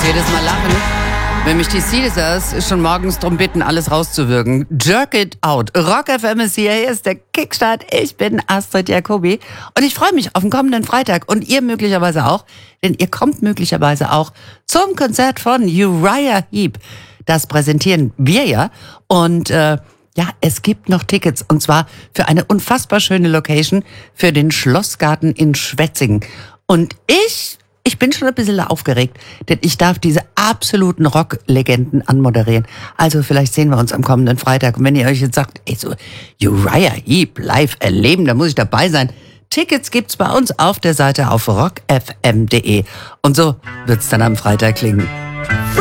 muss jedes Mal lachen, wenn mich die Caesars schon morgens drum bitten, alles rauszuwürgen. Jerk it out. Rock FM ist hier ist der Kickstart. Ich bin Astrid Jacobi und ich freue mich auf den kommenden Freitag und ihr möglicherweise auch, denn ihr kommt möglicherweise auch zum Konzert von Uriah Heep. Das präsentieren wir ja und ja, es gibt noch Tickets und zwar für eine unfassbar schöne Location für den Schlossgarten in Schwetzingen. Und ich bin schon ein bisschen aufgeregt, denn ich darf diese absoluten Rock-Legenden anmoderieren. Also vielleicht sehen wir uns am kommenden Freitag. Und wenn ihr euch jetzt sagt, ey, so Uriah Heep live erleben, da muss ich dabei sein. Tickets gibt's bei uns auf der Seite auf rockfm.de. Und so wird's dann am Freitag klingen.